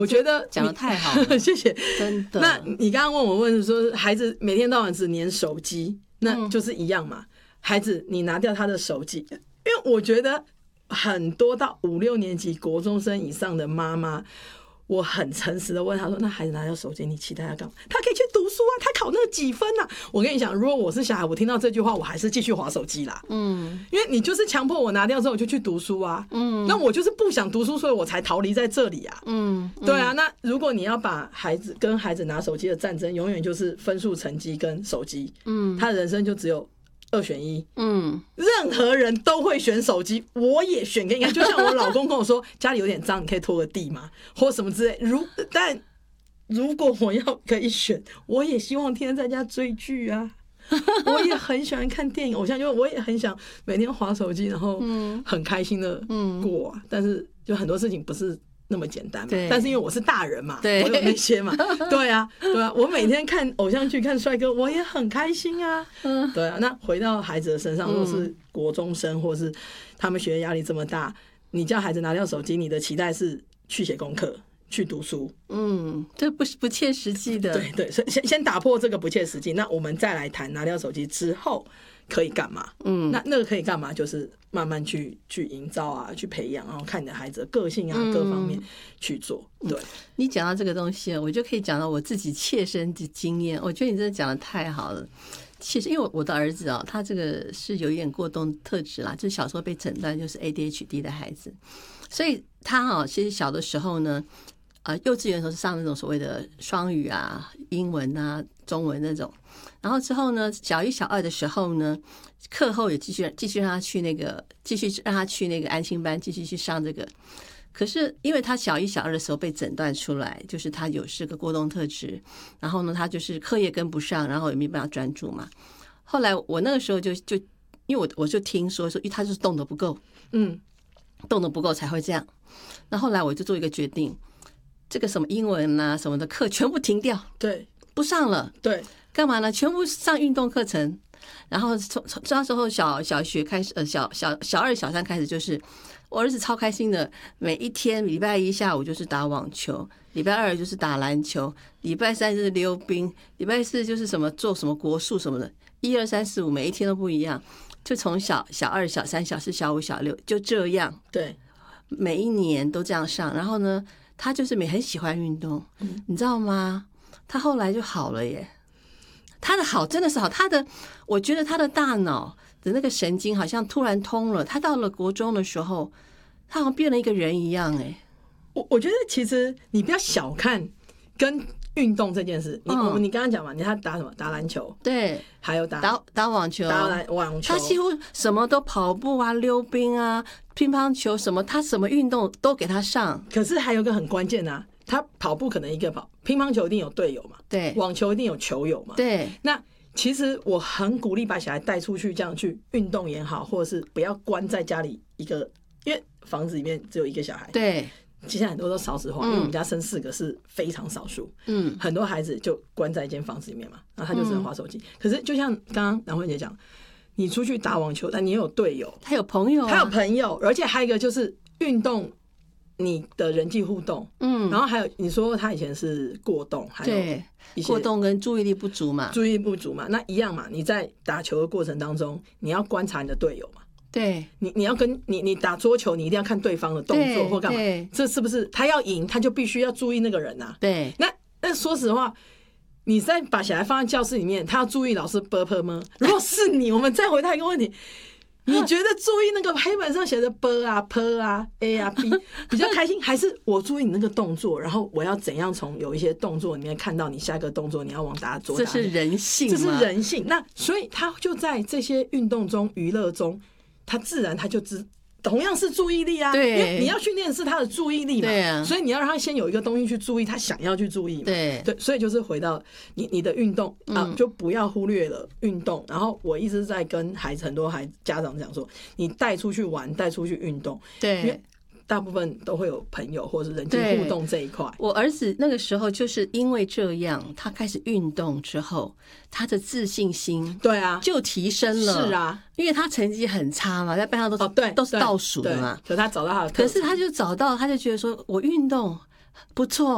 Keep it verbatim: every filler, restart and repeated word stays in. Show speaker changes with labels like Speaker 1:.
Speaker 1: 我觉得
Speaker 2: 讲得太好了
Speaker 1: 谢谢。
Speaker 2: 真的。
Speaker 1: 那你刚刚问我问说，孩子每天到晚只黏手机，那就是一样嘛？嗯、孩子，你拿掉他的手机，因为我觉得很多到五六年级国中生以上的妈妈。我很诚实的问他说：“那孩子拿掉手机，你期待他干嘛？他可以去读书啊，他考那个几分啊？”我跟你讲，如果我是小孩，我听到这句话，我还是继续滑手机啦。嗯，因为你就是强迫我拿掉之后，我就去读书啊。嗯，那我就是不想读书，所以我才逃离在这里啊。嗯，对啊。那如果你要把孩子跟孩子拿手机的战争，永远就是分数、成绩跟手机。嗯，他的人生就只有。二选一，嗯，任何人都会选手机，我也选给你看。就像我老公跟我说，家里有点脏，你可以拖个地嘛，或什么之类。如但如果我要可以选，我也希望天天在家追剧啊，我也很喜欢看电影、偶像剧，我也很想每天滑手机，然后很开心的过、啊嗯。但是就很多事情不是那么简单嘛，但是因为我是大人嘛，我有那些嘛，对啊，对啊，我每天看偶像剧、看帅哥，我也很开心啊，对啊。那回到孩子的身上，如果是国中生，或是他们学业压力这么大，你叫孩子拿掉手机，你的期待是去写功课、去读书，
Speaker 2: 嗯，这不是不切实际的，
Speaker 1: 对对，所以先先打破这个不切实际，那我们再来谈拿掉手机之后可以干嘛？嗯，那那个可以干嘛？就是慢慢去去营造啊，去培养，然后看你的孩子的个性啊，嗯、各方面去做。对，
Speaker 2: 你讲到这个东西，我就可以讲到我自己切身的经验。我觉得你真的讲得太好了。其实，因为我的儿子啊，他这个是有一点过动特质啦，就是小时候被诊断就是 A D H D 的孩子，所以他啊，其实小的时候呢，呃，幼稚园的时候是上那种所谓的双语啊、英文啊、中文那种。然后之后呢，小一、小二的时候呢，课后也继续继续让他去那个，继续让他去那个安心班，继续去上这个。可是因为他小一、小二的时候被诊断出来，就是他有是个过动特质，然后呢，他就是课业跟不上，然后也没办法专注嘛。后来我那个时候就就因为我我就听说说，因为他就是动得不够，嗯，动得不够才会这样。那后来我就做一个决定，这个什么英文啊什么的课全部停掉，
Speaker 1: 对，
Speaker 2: 不上了，
Speaker 1: 对。
Speaker 2: 干嘛呢？全部上运动课程，然后从从那时候小小学开始，呃，小小小二、小三开始，就是我儿子超开心的，每一天礼拜一下午就是打网球，礼拜二就是打篮球，礼拜三就是溜冰，礼拜四就是什么做什么国术什么的，一二三四五每一天都不一样，就从小小二、小三、小四、小五、小六就这样，
Speaker 1: 对，
Speaker 2: 每一年都这样上。然后呢，他就是每很喜欢运动，嗯、你知道吗？他后来就好了耶。他的好真的是好，他的我觉得他的大脑的那个神经好像突然通了。他到了国中的时候，他好像变了一个人一样哎。
Speaker 1: 我我觉得其实你不要小看跟运动这件事。你、嗯、你刚刚讲嘛，你他打什么？打篮球，
Speaker 2: 对，
Speaker 1: 还有打
Speaker 2: 打打网球，
Speaker 1: 打网球，
Speaker 2: 他几乎什么都跑步啊、溜冰啊、乒乓球什么，他什么运动都给他上。
Speaker 1: 可是还有一个很关键啊。他跑步可能一个跑，乒乓球一定有队友嘛，
Speaker 2: 对，
Speaker 1: 网球一定有球友嘛，
Speaker 2: 对。那
Speaker 1: 其实我很鼓励把小孩带出去，这样去运动也好，或者是不要关在家里一个，因为房子里面只有一个小孩，
Speaker 2: 对。
Speaker 1: 其实很多都少子化，嗯、因为我们家生四个是非常少数，嗯，很多孩子就关在一间房子里面嘛，然后他就只能滑手机。嗯、可是就像刚刚梁慧姐讲，你出去打网球，但你也有队友，
Speaker 2: 他有朋友、啊，
Speaker 1: 他有朋友，而且还有一个就是运动。你的人际互动，嗯，然后还有你说他以前是过动，还有一些
Speaker 2: 过动跟注意力不足嘛，
Speaker 1: 注意力不足嘛，那一样嘛。你在打球的过程当中，你要观察你的队友嘛，
Speaker 2: 对，
Speaker 1: 你你要跟你你打桌球，你一定要看对方的动作或干嘛，这是不是他要赢，他就必须要注意那个人啊？
Speaker 2: 对，
Speaker 1: 那那说实话，你再把小孩放在教室里面，他要注意老师 burp 吗？如果是你，我们再回答一个问题。你觉得注意那个黑板上写的 b 啊 p 啊 a 啊 b 比较开心，还是我注意你那个动作，然后我要怎样从有一些动作里面看到你下一个动作你要往打左打？
Speaker 2: 这是人性吗？
Speaker 1: 这是人性。那所以他就在这些运动中、娱乐中，他自然他就知。同样是注意力啊，
Speaker 2: 对，
Speaker 1: 因为你要训练的是他的注意力嘛，
Speaker 2: 对啊，
Speaker 1: 所以你要让他先有一个东西去注意，他想要去注意嘛，
Speaker 2: 对
Speaker 1: 对，所以就是回到你你的运动啊、嗯，就不要忽略了运动。然后我一直在跟孩子很多孩子家长讲说，你带出去玩，带出去运动，
Speaker 2: 对，
Speaker 1: 因为大部分都会有朋友或是人际互动这一块。
Speaker 2: 我儿子那个时候就是因为这样，他开始运动之后，他的自信心
Speaker 1: 对啊
Speaker 2: 就提升了。
Speaker 1: 是啊，
Speaker 2: 因为他成绩很差嘛，在班上都是、
Speaker 1: 哦、对
Speaker 2: 都是倒数的嘛。
Speaker 1: 可是他找到他的，
Speaker 2: 可是他就找到，他就觉得说我运动不错。